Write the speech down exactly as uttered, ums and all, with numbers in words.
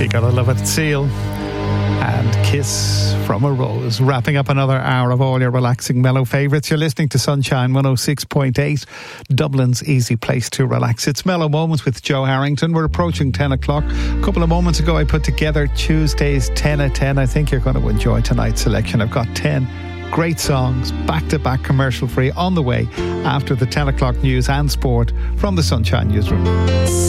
You gotta love it. Seal and Kiss from a Rose, wrapping up another hour of all your relaxing mellow favourites. You're listening to Sunshine one oh six point eight, Dublin's easy place to relax. It's Mellow Moments with Joe Harrington. We're approaching ten o'clock. A couple of moments ago I put together Tuesday's ten at ten. I think you're going to enjoy tonight's selection. I've got ten great songs, back-to-back commercial free, on the way after the ten o'clock news and sport from the Sunshine Newsroom.